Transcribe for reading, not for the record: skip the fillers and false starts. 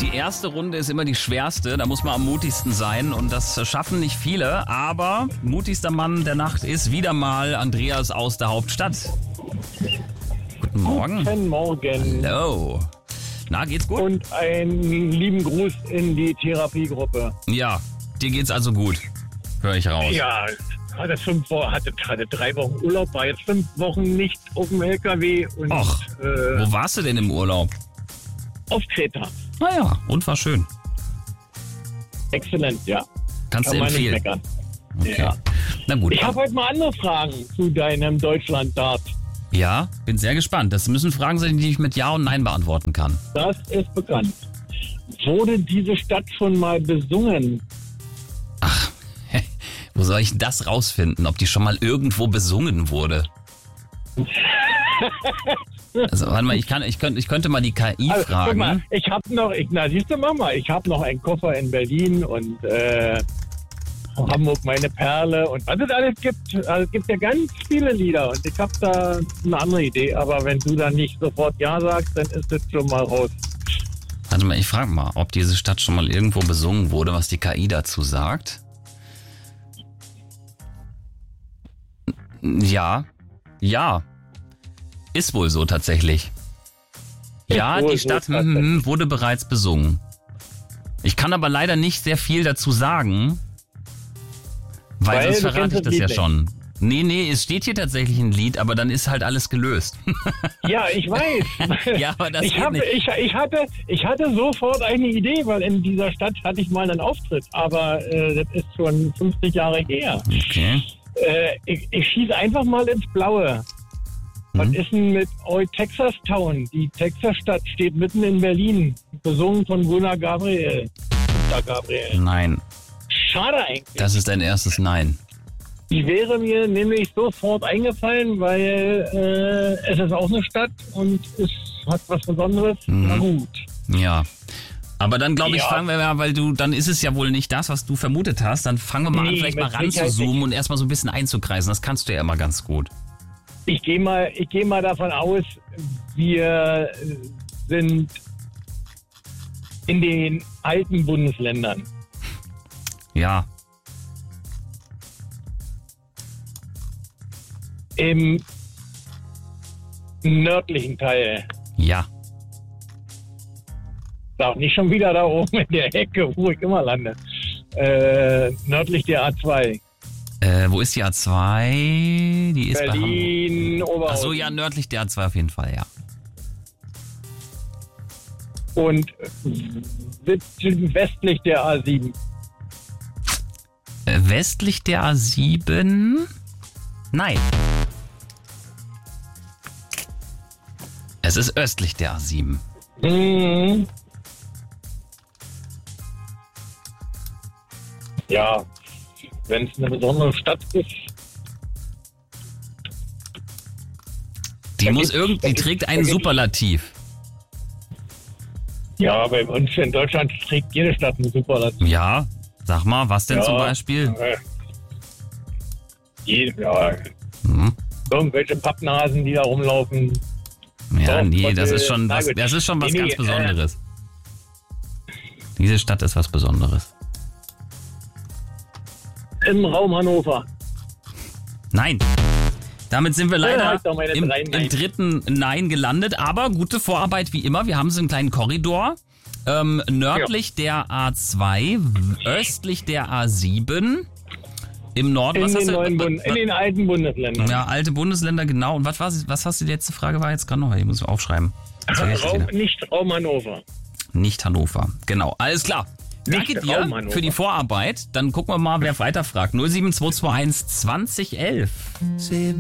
Die erste Runde ist immer die schwerste, da muss man am mutigsten sein und das schaffen nicht viele, aber mutigster Mann der Nacht ist wieder mal Andreas aus der Hauptstadt. Guten Morgen. Guten Morgen. Hallo. Na, geht's gut? Und einen lieben Gruß in die Therapiegruppe. Ja, dir geht's also gut, höre ich raus. Ja, hatte 3 Wochen Urlaub, war jetzt 5 Wochen nicht auf dem LKW. Und, Och, wo warst du denn im Urlaub? Auf Kreta. Naja, und war schön. Exzellent, ja. Kannst du Kann man nicht empfehlen. meckern. Okay. Ja. Na gut. Ich habe heute mal andere Fragen zu deinem Deutschland-Dart. Ja, bin sehr gespannt. Das müssen Fragen sein, die ich mit Ja und Nein beantworten kann. Das ist bekannt. Wurde diese Stadt schon mal besungen? Wo soll ich das rausfinden, ob die schon mal irgendwo besungen wurde? Also, warte mal, ich könnte mal die KI Also, fragen. guck mal, ich habe noch einen Koffer in Berlin und Hamburg meine Perle und was es alles gibt. Also, es gibt ja ganz viele Lieder und ich habe da eine andere Idee, aber wenn du dann nicht sofort Ja sagst, dann ist das schon mal raus. Warte mal, ich frage mal, ob diese Stadt schon mal irgendwo besungen wurde, was die KI dazu sagt. Ja. Ist wohl so tatsächlich. Ja, Ist wohl die so Stadt tatsächlich. wurde bereits besungen. Ich kann aber leider nicht sehr viel dazu sagen, weil sonst du verrate kennst ich das Lied ja nicht. schon. Nee, es steht hier tatsächlich ein Lied, aber dann ist halt alles gelöst. Ja, ich weiß. Ja, aber das ich, geht nicht. ich hatte sofort eine Idee, weil in dieser Stadt hatte ich mal einen Auftritt, aber das ist schon 50 Jahre her. Okay. Ich schieße einfach mal ins Blaue. Was ist denn mit Texas Town? Die Texas-Stadt steht mitten in Berlin. Besungen von Gunnar Gabriel. Nein, Schade eigentlich. das ist dein erstes Nein. Die wäre mir nämlich sofort eingefallen, weil es ist auch eine Stadt und es hat was Besonderes. Na gut. Ja. Aber dann glaube ich, Ja. fangen wir mal, weil dann ist es ja wohl nicht das, was du vermutet hast. Dann fangen wir mal an, Nee, vielleicht mal mit Sicherheit ranzuzoomen und erstmal so ein bisschen einzukreisen. Das kannst du ja immer ganz gut. Ich gehe mal davon aus, wir sind in den alten Bundesländern. Ja. Im nördlichen Teil. Ja. Auch nicht schon wieder da oben in der Ecke, wo ich immer lande. Nördlich der A2. Wo ist die A2? Die ist bei Hamburg. Berlin, Oberhausen. Achso, ja, nördlich der A2 auf jeden Fall, ja. Und westlich der A7. Westlich der A7? Nein. Es ist östlich der A7. Mhm. Ja, wenn es eine besondere Stadt ist. Die trägt einen Superlativ. Ja, bei uns in Deutschland trägt jede Stadt eine Superlativ. Ja, sag mal, was denn zum Beispiel? Ja, Hm. irgendwelche Pappnasen, die da rumlaufen. Ja, Doch, nee, und, das ist schon na was, gut. das ist schon was Nee, ganz Besonderes. Diese Stadt ist was Besonderes. Im Raum Hannover. Nein. Damit sind wir leider halt doch meine im 3 Nein. dritten Nein gelandet, aber gute Vorarbeit wie immer. Wir haben so einen kleinen Korridor. Nördlich der A2, östlich der A7, im Norden. In Was hast den, du? in den alten Bundesländern. Ja, alte Bundesländer, genau. Und was hast du, die letzte Frage war jetzt gerade noch? Ich muss aufschreiben. Das vergesse ich wieder. Nicht Raum Hannover. Nicht Hannover. Genau, alles klar. Danke Nicht dir Raum Hannover. für die Vorarbeit. Dann gucken wir mal, wer weiterfragt. 07221 2011.